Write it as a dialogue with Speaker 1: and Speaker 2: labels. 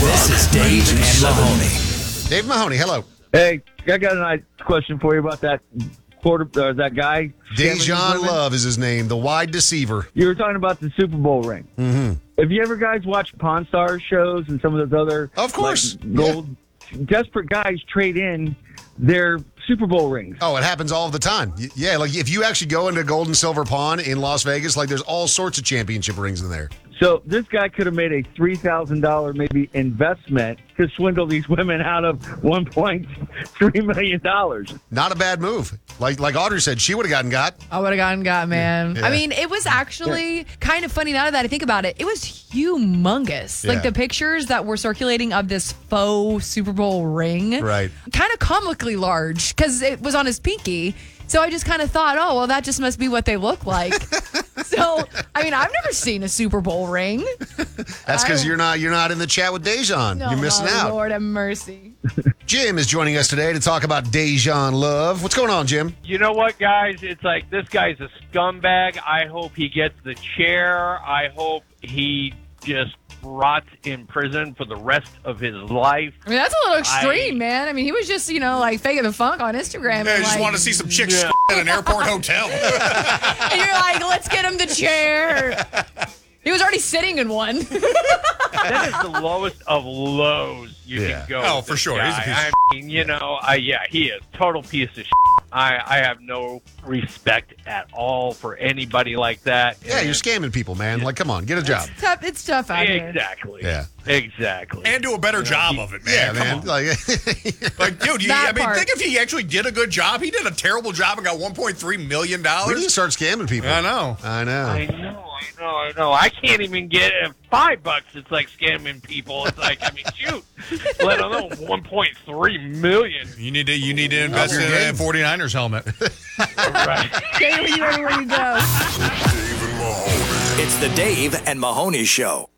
Speaker 1: This is Dave and Mahoney.
Speaker 2: Dave Mahoney, hello.
Speaker 3: Hey, I got a nice question for you about that that guy.
Speaker 2: Dejan Love is his name, the wide deceiver.
Speaker 3: You were talking about the Super Bowl ring.
Speaker 2: Mm-hmm.
Speaker 3: Have you ever guys watched Pawn Stars shows and some of those other
Speaker 2: Of course.
Speaker 3: gold desperate guys trade in their Super Bowl rings?
Speaker 2: Oh, it happens all the time. Yeah, like if you actually go into Gold and Silver Pawn in Las Vegas, like there's all sorts of championship rings in there.
Speaker 3: So this guy could have made a $3,000 maybe investment to swindle these women out of $1.3 million.
Speaker 2: Not a bad move. Like Audrey said, she would have got.
Speaker 4: I would have got, man.
Speaker 2: Yeah.
Speaker 4: I mean, it was actually kind of funny now that I think about it. It was humongous.
Speaker 2: Yeah.
Speaker 4: Like the pictures that were circulating of this faux Super Bowl ring.
Speaker 2: Right.
Speaker 4: Kind of comically large because it was on his pinky. So I just kind of thought, oh, well, that just must be what they look like. So, I mean, I've never seen a Super Bowl ring.
Speaker 2: That's because you're not in the chat with Dejan.
Speaker 4: No,
Speaker 2: You're missing out.
Speaker 4: Lord have mercy.
Speaker 2: Jim is joining us today to talk about Dejan Love. What's going on, Jim?
Speaker 5: You know what, guys? It's like this guy's a scumbag. I hope he gets the chair. I hope he just rots in prison for the rest of his life.
Speaker 4: I mean, that's a little extreme, man. I mean, he was just, like faking the funk on Instagram.
Speaker 6: Yeah, I
Speaker 4: and,
Speaker 6: just
Speaker 4: like,
Speaker 6: want to see some chicks at an airport hotel.
Speaker 4: And you're like, let's get him the chair. He was already sitting in one.
Speaker 5: That is the lowest of lows you can go.
Speaker 6: Oh,
Speaker 5: with
Speaker 6: for
Speaker 5: this
Speaker 6: sure.
Speaker 5: guy.
Speaker 6: He's a piece of
Speaker 5: I mean, he is total piece of shit. I have no respect at all for anybody like that.
Speaker 2: Yeah, you're scamming people, man. Like, come on, get a job.
Speaker 4: It's tough out here.
Speaker 5: Exactly.
Speaker 2: Yeah.
Speaker 5: Exactly.
Speaker 6: And do a better job of it, man.
Speaker 2: Yeah,
Speaker 6: Come
Speaker 2: man.
Speaker 6: on.
Speaker 2: Like,
Speaker 6: dude,
Speaker 4: That part.
Speaker 6: think if he actually did a good job. He did a terrible job and got $1.3 million.
Speaker 2: we need to start scamming people.
Speaker 6: I know.
Speaker 5: I know. I can't even get $5. It's like scamming people. It's like, I mean, shoot. Let alone 1.3 million.
Speaker 6: You need to invest in a 49ers helmet.
Speaker 5: Right.
Speaker 4: Stay with you everywhere you go.
Speaker 1: It's the Dave and Mahoney Show.